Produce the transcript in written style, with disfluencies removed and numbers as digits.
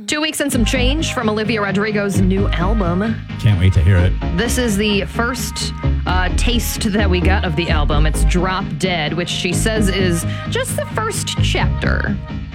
2 weeks and some change from Olivia Rodrigo's new album. Can't wait to hear it. This is the first taste that we got of the album. It's Drop Dead, which she says is just the first chapter.